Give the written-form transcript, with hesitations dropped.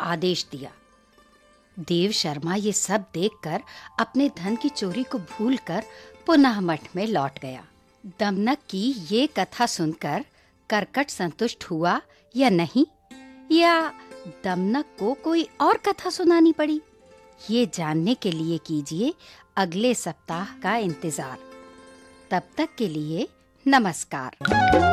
आदेश दिया। देव शर्मा ये सब देखकर अपने धन की चोरी को भूलकर पुनः मठ में लौट गया। दमनक की ये कथा सुनकर करकट संतुष्ट हुआ या नहीं, या दमनक को कोई और कथा सुनानी पड़ी, ये जानने के लिए कीजिए अगले सप्ताह का इंतजार। तब तक के लिए नमस्कार।